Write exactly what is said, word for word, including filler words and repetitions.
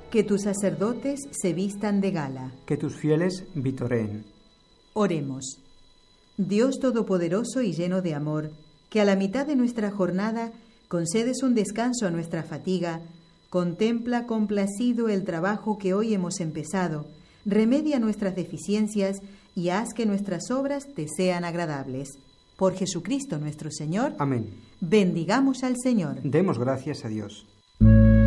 Que tus sacerdotes se vistan de gala. Que tus fieles vitoreen. Oremos. Dios Todopoderoso y lleno de amor, que a la mitad de nuestra jornada concedes un descanso a nuestra fatiga, contempla complacido el trabajo que hoy hemos empezado, remedia nuestras deficiencias y haz que nuestras obras te sean agradables. Por Jesucristo nuestro Señor. Amén. Bendigamos al Señor. Demos gracias a Dios.